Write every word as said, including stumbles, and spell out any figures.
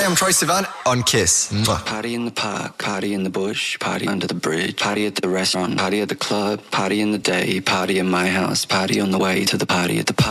Hey, I'm Troy Sivan on Kiss. Mwah. Party in the park, party in the bush, party under the bridge, party at the restaurant, party at the club, party in the day, party in my house, party on the way to the party at the park.